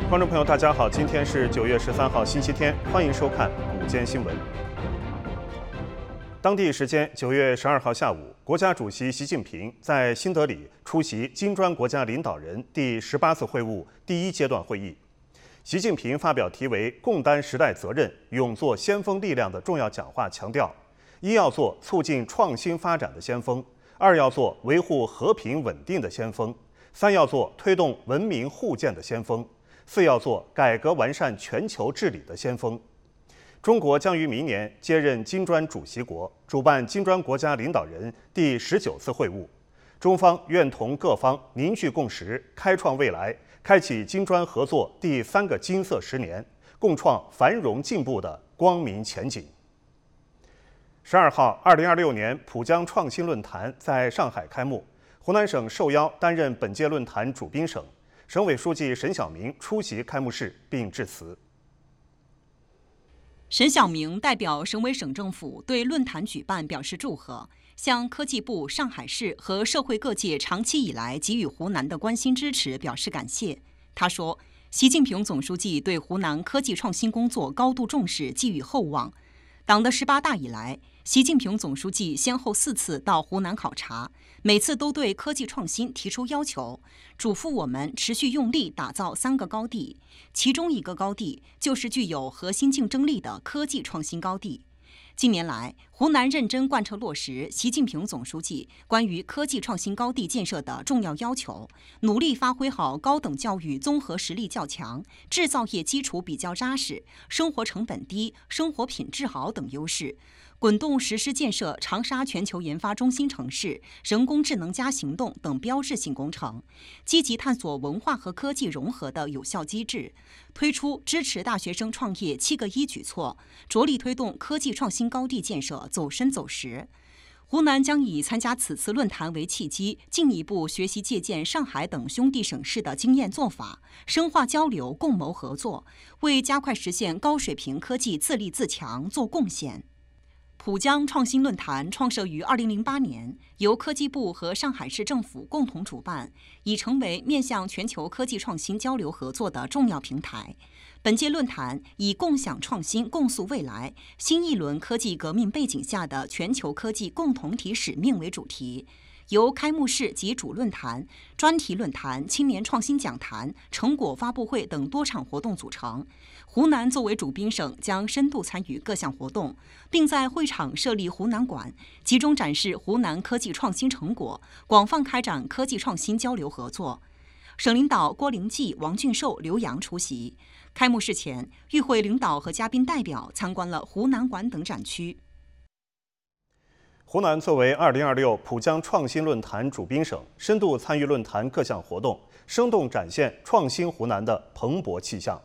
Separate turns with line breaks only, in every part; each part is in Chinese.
观众朋友，大家好，今天是9月13号，星期天，欢迎收看午间新闻。当地时间9月12号下午，国家主席习近平在新德里出席金砖国家领导人第18次会晤第1阶段会议。习近平发表题为"共担时代责任，勇做先锋力量"的重要讲话，强调：一要做促进创新发展的先锋；二要做维护和平稳定的先锋；三要做推动文明互鉴的先锋；四要做改革完善全球治理的先锋。中国将于明年接任金砖主席国，主办金砖国家领导人第19次会晤。中方愿同各方凝聚共识，开创未来，开启金砖合作第3个金色10年，共创繁荣进步的光明前景。12号，2026年浦江创新论坛在上海开幕，湖南省受邀担任本届论坛主宾省，省委书记沈晓明出席开幕式并致辞。
沈晓明代表省委省政府对论坛举办表示祝贺，向科技部、上海市和社会各界长期以来给予湖南的关心支持表示感谢。他说，习近平总书记对湖南科技创新工作高度重视，寄予厚望。党的18大以来，习近平总书记先后4次到湖南考察，每次都对科技创新提出要求，嘱咐我们持续用力打造3个高地，其中1个高地就是具有核心竞争力的科技创新高地。近年来，湖南认真贯彻落实习近平总书记关于科技创新高地建设的重要要求，努力发挥好高等教育综合实力较强、制造业基础比较扎实、生活成本低、生活品质好等优势，滚动实施建设长沙全球研发中心城市、人工智能行动等标志性工程，积极探索文化和科技融合的有效机制，推出支持大学生创业7个1举措，着力推动科技创新高地建设走深走实。湖南将以参加此次论坛为契机，进一步学习借鉴上海等兄弟省市的经验做法，深化交流，共谋合作，为加快实现高水平科技自立自强做贡献。浦江创新论坛创设于2008年，由科技部和上海市政府共同主办，已成为面向全球科技创新交流合作的重要平台。本届论坛以共享创新、共塑未来，新一轮科技革命背景下的全球科技共同体使命为主题，由开幕式及主论坛、专题论坛、青年创新讲坛、成果发布会等多场活动组成。湖南作为主宾省，将深度参与各项活动，并在会场设立湖南馆，集中展示湖南科技创新成果，广泛开展科技创新交流合作。省领导郭灵济、王俊寿、刘洋出席。开幕式前，与会领导和嘉宾代表参观了湖南馆等展区。
湖南作为2026浦江创新论坛主宾省，深度参与论坛各项活动，生动展现创新湖南的蓬勃气象。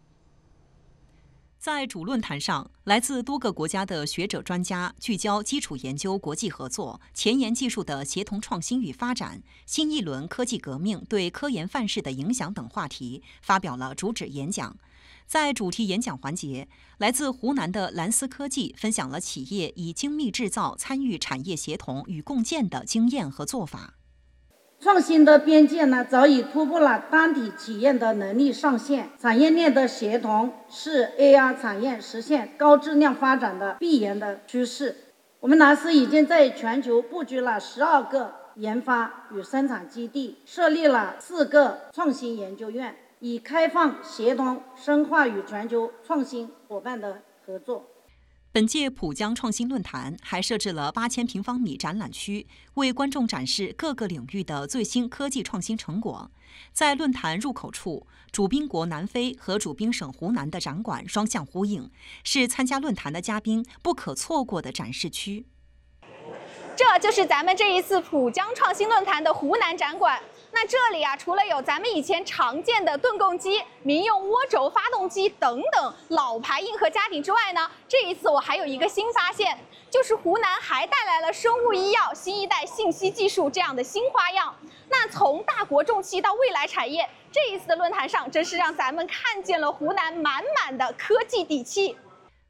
在主论坛上，来自多个国家的学者专家聚焦基础研究国际合作、前沿技术的协同创新与发展、新一轮科技革命对科研范式的影响等话题，发表了主旨演讲。在主题演讲环节，来自湖南的蓝思科技分享了企业以精密制造参与产业协同与共建的经验和做法。
创新的边界呢，早已突破了单体企业的能力上限。产业链的协同是 AR 产业实现高质量发展的必然的趋势。我们蓝思已经在全球布局了12个研发与生产基地，设立了4个创新研究院，以开放、协同、深化与全球创新伙伴的合作。
本届浦江创新论坛还设置了8000平方米展览区，为观众展示各个领域的最新科技创新成果。在论坛入口处，主宾国南非和主宾省湖南的展馆双向呼应，是参加论坛的嘉宾不可错过的展示区。
这就是咱们这一次浦江创新论坛的湖南展馆。那这里啊，除了有咱们以前常见的盾供机、民用涡轴发动机等等老牌硬核家庭之外呢，这一次我还有一个新发现，就是湖南还带来了生物医药新一代信息技术这样的新花样。那从大国重器到未来产业，这一次的论坛上真是让咱们看见了湖南满满的科技底气。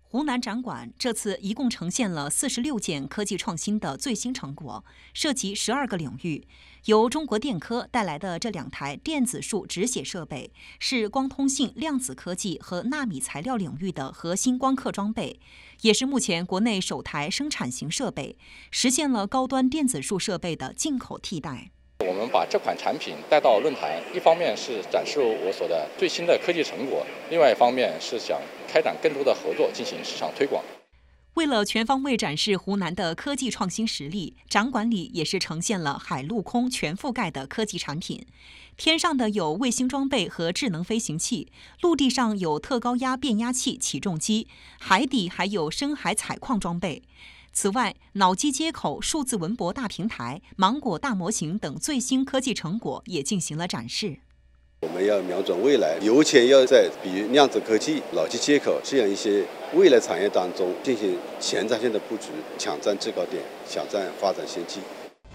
湖南展馆这次一共呈现了46件科技创新的最新成果，涉及12个领域。由中国电科带来的这2台电子束纸写设备，是光通信、量子科技和纳米材料领域的核心光刻装备，也是目前国内首台生产型设备，实现了高端电子束设备的进口替代。
我们把这款产品带到论坛，一方面是展示我所的最新的科技成果，另外一方面是想开展更多的合作，进行市场推广。
为了全方位展示湖南的科技创新实力，展馆里也是呈现了海陆空全覆盖的科技产品。天上的有卫星装备和智能飞行器，陆地上有特高压变压器起重机，海底还有深海采矿装备。此外，脑机接口、数字文博大平台、芒果大模型等最新科技成果也进行了展示。
我们要瞄准未来，尤其要在比如量子科技、脑机接口这样一些未来产业当中进行前瞻性的布局，抢占制高点，抢占发展先机。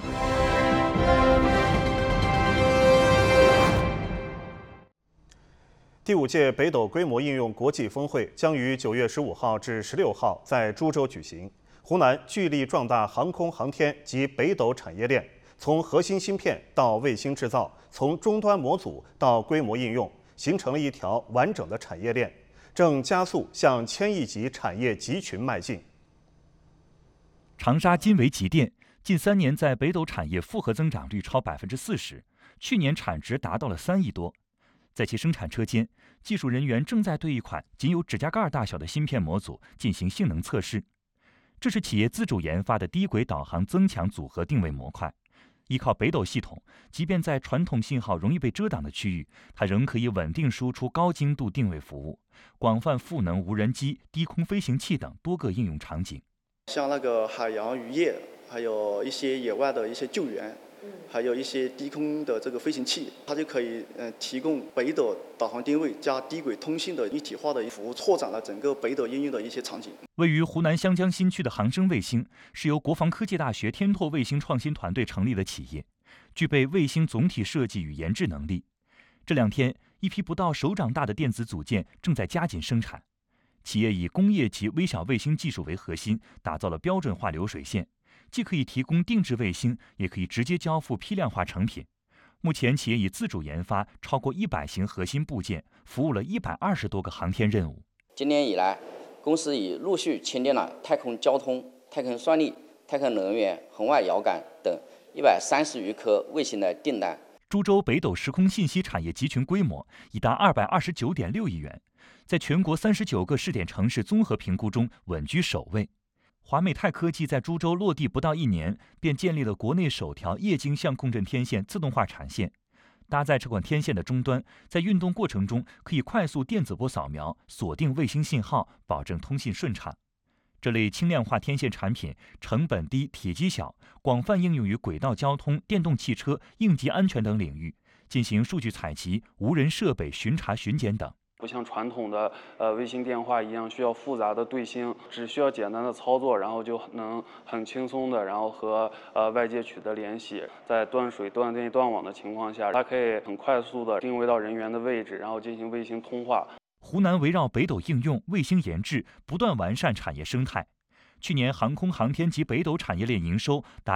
第5届北斗规模应用国际峰会将于9月15号至16号在株洲举行。湖南聚力壮大航空航天及北斗产业链，从核心芯片到卫星制造，从终端模组到规模应用，形成了一条完整的产业链，正加速向1000亿级产业集群迈进。
长沙金维集电近3年在北斗产业复合增长率超40%，去年产值达到了3亿多。在其生产车间，技术人员正在对一款仅有指甲盖大小的芯片模组进行性能测试。这是企业自主研发的低轨导航增强组合定位模块，依靠北斗系统，即便在传统信号容易被遮挡的区域，它仍可以稳定输出高精度定位服务，广泛赋能无人机、低空飞行器等多个应用场景。
像那个海洋渔业，还有一些野外的一些救援，还有一些低空的这个飞行器，它就可以提供北斗导航定位加低轨通信的一体化的服务，拓展了整个北斗应用的一些场景。
位于湖南湘江新区的航升卫星是由国防科技大学天拓卫星创新团队成立的企业，具备卫星总体设计与研制能力。这2天，一批不到手掌大的电子组件正在加紧生产。企业以工业级微小卫星技术为核心，打造了标准化流水线，既可以提供定制卫星，也可以直接交付批量化成品。目前，企业已自主研发超过100型核心部件，服务了120多个航天任务。
今年以来，公司已陆续签订了太空交通、太空算力、太空能源、红外遥感等130余颗卫星的订单。
株洲北斗时空信息产业集群规模已达229.6亿元，在全国39个试点城市综合评估中稳居首位。华美泰科技在株洲落地不到1年，便建立了国内首条液晶相共振天线自动化产线。搭载这款天线的终端，在运动过程中可以快速电子波扫描，锁定卫星信号，保证通信顺畅。这类轻量化天线产品成本低、体积小，广泛应用于轨道交通、电动汽车、应急安全等领域，进行数据采集、无人设备巡查巡检等。
不像传统的卫星电话一样需要复杂的对星，只需要简单的操作，然后就能很轻松的然后和外界取得联系。在断水、断电、断网的情况下，它可以很快速的定位到人员的位置，然后进行卫星通话。
湖南围绕北斗应用、卫星研制，不断完善产业生态。去年航空航天及北斗产业链营收达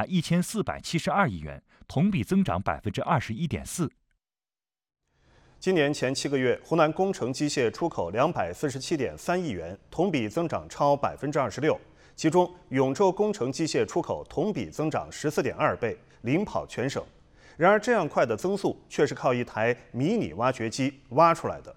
1472亿元，同比增长21.4%。
今年前7个月，湖南工程机械出口247.3亿元，同比增长超26%。其中，永州工程机械出口同比增长14.2倍，领跑全省。然而，这样快的增速却是靠一台迷你挖掘机挖出来的。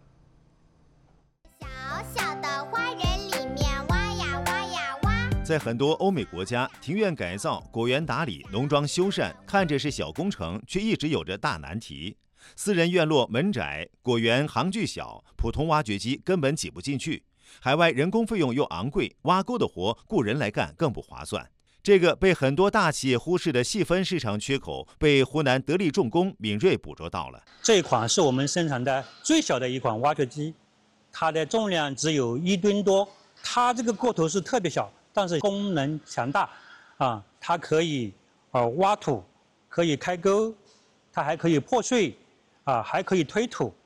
小小的花园里面挖呀挖呀挖。
在很多欧美国家，庭院改造、果园打理、农庄修缮，看着是小工程，却一直有着大难题。私人院落门窄，果园行距小，普通挖掘机根本挤不进去。海外人工费用又昂贵，挖沟的活雇人来干更不划算。这个被很多大企业忽视的细分市场缺口，被湖南得力重工敏锐捕捉到了。
这一款是我们生产的最小的一款挖掘机，它的重量只有1吨多，它这个个头是特别小，但是功能强大啊！它可以挖土，可以开沟，它还可以破碎啊，还可以推土。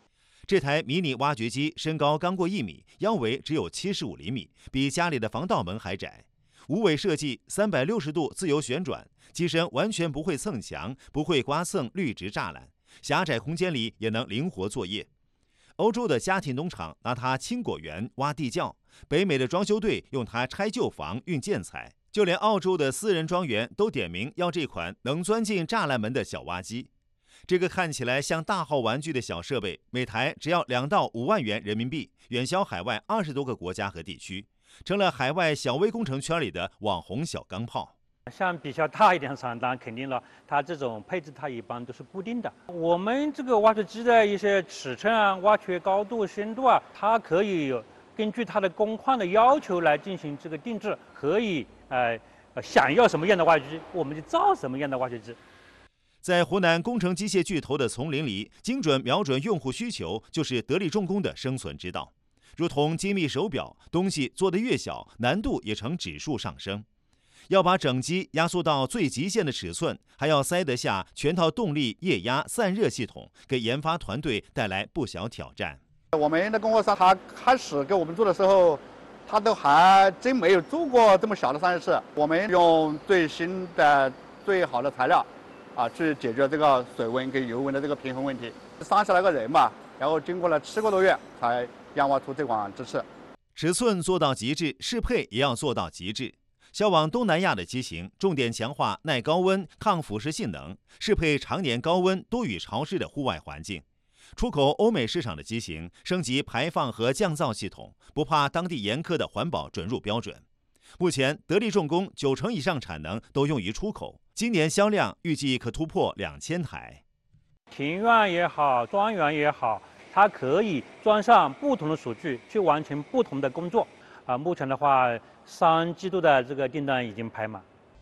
这台迷你挖掘机身高刚过1米，腰围只有75厘米，比家里的防盗门还窄。无尾设计，360度自由旋转，机身完全不会蹭墙，不会刮蹭绿植栅栏，狭窄空间里也能灵活作业。欧洲的家庭农场拿它清果园、挖地窖，北美的装修队用它拆旧房、运建材，就连澳洲的私人庄园都点名要这款能钻进栅栏门的小挖机。这个看起来像大号玩具的小设备，每台只要2到5万元人民币，远销海外20多个国家和地区，成了海外小微工程圈里的网红小钢炮。
像比较大一点的厂，当然肯定了，它这种配置它一般都是固定的。我们这个挖掘机的一些尺寸啊、挖掘高度、深度啊，它可以根据它的工况的要求来进行这个定制，可以想要什么样的挖掘机，我们就造什么样的挖掘机。
在湖南工程机械巨头的丛林里，精准瞄准用户需求就是得力重工的生存之道。如同精密手表，东西做得越小，难度也呈指数上升。要把整机压缩到最极限的尺寸，还要塞得下全套动力、液压、散热系统，给研发团队带来不小挑战。
我们的供货商他开始给我们做的时候，他都还真没有做过这么小的散热室。我们用最新的、最好的材料，去解决这个水温跟油温的这个平衡问题。30来个人嘛，然后经过了7个多月才研发出这款机器。
尺寸做到极致，适配也要做到极致。销往东南亚的机型，重点强化耐高温、抗腐蚀性能，适配常年高温、多雨潮湿的户外环境。出口欧美市场的机型，升级排放和降噪系统，不怕当地严苛的环保准入标准。目前，得力重工90%以上产能都用于出口，今年销量预计可突破2000台。
庭院也好，庄园也好，它可以装上不同的数据，去完成不同的工作。目前的话，3季度的这个订单已经排满。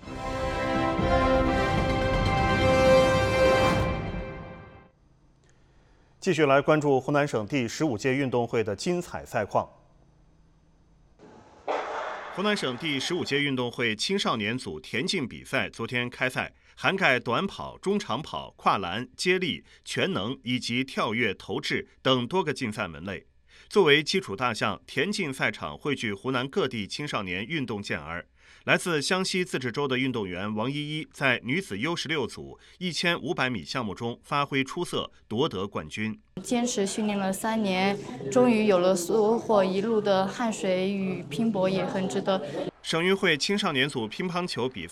继续来关注湖南省第15届运动会的精彩赛况。湖南省第15届运动会青少年组田径比赛昨天开赛，涵盖短跑、中长跑、跨栏、接力、全能以及跳跃、投掷等多个竞赛门类。作为基础大项，田径赛场汇聚湖南各地青少年运动健儿。来自湘西自治州的运动员王依依在女子 U16 组1500米项目中发挥出色，夺得冠军。
坚持训练了3年，终于有了收获，一路的汗水与拼搏也很值得。
省运会青少年组乒乓球比赛